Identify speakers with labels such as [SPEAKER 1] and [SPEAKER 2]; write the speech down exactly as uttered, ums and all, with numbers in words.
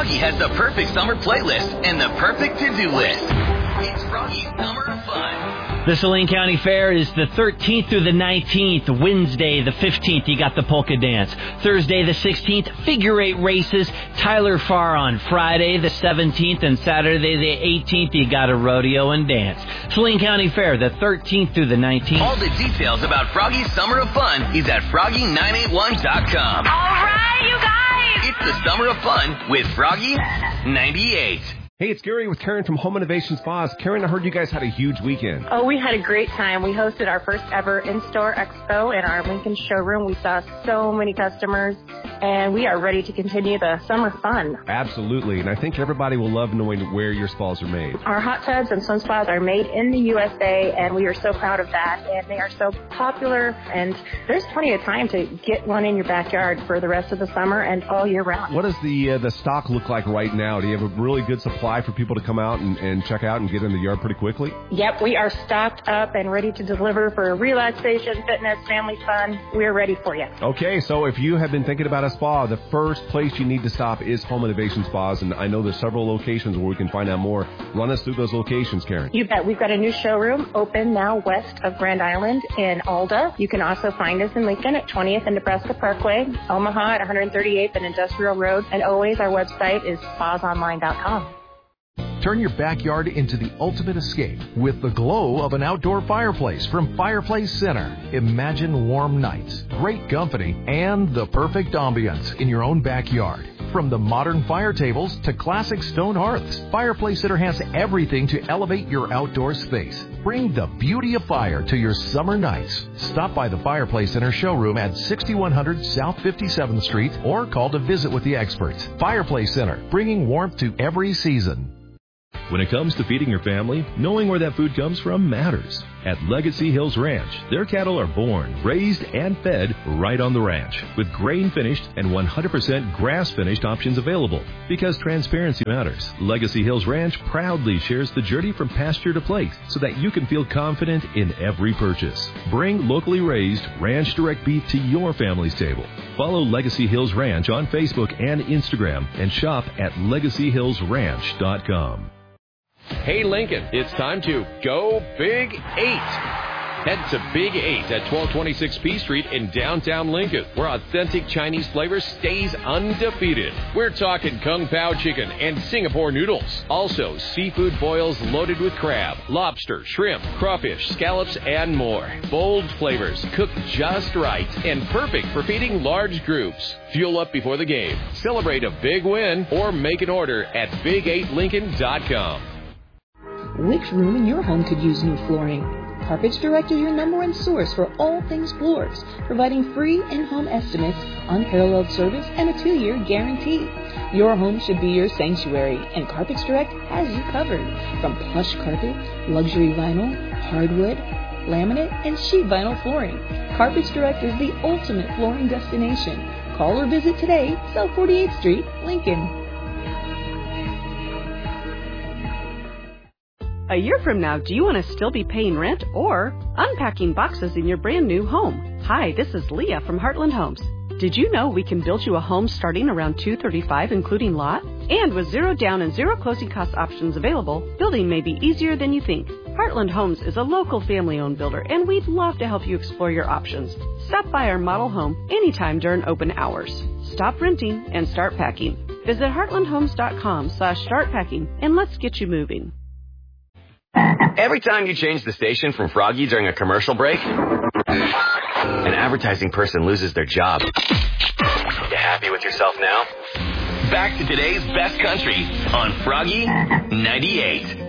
[SPEAKER 1] Froggy has the perfect summer playlist and the perfect to-do list. It's Froggy's Summer of Fun.
[SPEAKER 2] The Saline County Fair is the thirteenth through the nineteenth. Wednesday, the fifteenth, you got the polka dance. Thursday, the sixteenth, figure eight races. Tyler Farr on Friday, the seventeenth, and Saturday, the eighteenth, you got a rodeo and dance. Saline County Fair, the thirteenth through the nineteenth.
[SPEAKER 1] All the details about Froggy's Summer of Fun is at froggy nine eight one dot com.
[SPEAKER 3] All right, you guys!
[SPEAKER 1] It's the Summer of Fun with Froggy ninety-eight.
[SPEAKER 4] Hey, it's Gary with Karen from Home Innovation Spas. Karen, I heard you guys had a huge weekend.
[SPEAKER 5] Oh, we had a great time. We hosted our first ever in-store expo in our Lincoln showroom. We saw so many customers, and we are ready to continue the summer fun.
[SPEAKER 4] Absolutely, and I think everybody will love knowing where your spas are made.
[SPEAKER 5] Our hot tubs and sun spas are made in the U S A, and we are so proud of that, and they are so popular, and there's plenty of time to get one in your backyard for the rest of the summer and all year round.
[SPEAKER 4] What does the uh, the stock look like right now? Do you have a really good supply for people to come out and, and check out and get in the yard pretty quickly?
[SPEAKER 5] Yep, we are stocked up and ready to deliver for relaxation, fitness, family fun. We're ready for you.
[SPEAKER 4] Okay, so if you have been thinking about a spa, the first place you need to stop is Home Innovation Spas, and I know there's several locations where we can find out more. Run us through those locations, Karen.
[SPEAKER 5] You bet. We've got a new showroom open now west of Grand Island in Alda. You can also find us in Lincoln at twentieth and Nebraska Parkway, Omaha at one thirty-eighth and Industrial Road, and always our website is spas online dot com.
[SPEAKER 6] Turn your backyard into the ultimate escape with the glow of an outdoor fireplace from Fireplace Center. Imagine warm nights, great company, and the perfect ambiance in your own backyard. From the modern fire tables to classic stone hearths, Fireplace Center has everything to elevate your outdoor space. Bring the beauty of fire to your summer nights. Stop by the Fireplace Center showroom at sixty-one hundred South fifty-seventh Street or call to visit with the experts. Fireplace Center, bringing warmth to every season.
[SPEAKER 7] When it comes to feeding your family, knowing where that food comes from matters. At Legacy Hills Ranch, their cattle are born, raised, and fed right on the ranch, with grain-finished and one hundred percent grass-finished options available. Because transparency matters, Legacy Hills Ranch proudly shares the journey from pasture to plate so that you can feel confident in every purchase. Bring locally raised, ranch-direct beef to your family's table. Follow Legacy Hills Ranch on Facebook and Instagram and shop at legacy hills ranch dot com.
[SPEAKER 8] Hey Lincoln, it's time to go Big Eight. Head to Big Eight at twelve twenty-six P Street in downtown Lincoln, where authentic Chinese flavor stays undefeated. We're talking Kung Pao chicken and Singapore noodles. Also, seafood boils loaded with crab, lobster, shrimp, crawfish, scallops, and more. Bold flavors, cooked just right, and perfect for feeding large groups. Fuel up before the game. Celebrate a big win or make an order at big eight lincoln dot com.
[SPEAKER 9] Which room in your home could use new flooring? Carpets Direct is your number one source for all things floors, providing free in-home estimates, unparalleled service, and a two-year guarantee. Your home should be your sanctuary, and Carpets Direct has you covered. From plush carpet, luxury vinyl, hardwood, laminate, and sheet vinyl flooring, Carpets Direct is the ultimate flooring destination. Call or visit today, South forty-eighth Street, Lincoln.
[SPEAKER 10] A year from now, do you want to still be paying rent or unpacking boxes in your brand new home? Hi, this is Leah from Heartland Homes. Did you know we can build you a home starting around two hundred thirty-five dollars including lot? And with zero down and zero closing cost options available, building may be easier than you think. Heartland Homes is a local family-owned builder, and we'd love to help you explore your options. Stop by our model home anytime during open hours. Stop renting and start packing. Visit heartland homes dot com slash start packing and let's get you moving.
[SPEAKER 1] Every time you change the station from Froggy during a commercial break, an advertising person loses their job. You happy with yourself now? Back to today's best country on Froggy ninety-eight.